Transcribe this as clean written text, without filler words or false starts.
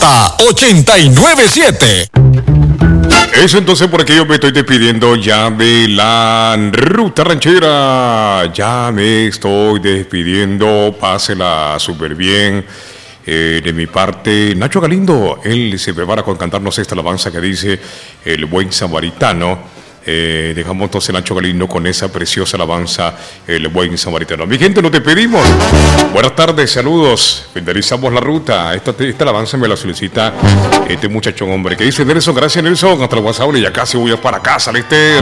Z89.7. Eso entonces, por aquí yo me estoy despidiendo ya de la ruta ranchera. Ya me estoy despidiendo. Pásela súper bien. De mi parte, Nacho Galindo, él se prepara con cantarnos esta alabanza que dice el buen samaritano. Dejamos entonces Nacho Galindo con esa preciosa alabanza, el buen samaritano. Mi gente, nos despedimos. Buenas tardes, saludos. Finalizamos la ruta. Esta alabanza me la solicita este muchachón, hombre, que dice Nelson. Gracias, Nelson. Hasta el WhatsApp. Ya casi voy para casa, Lester.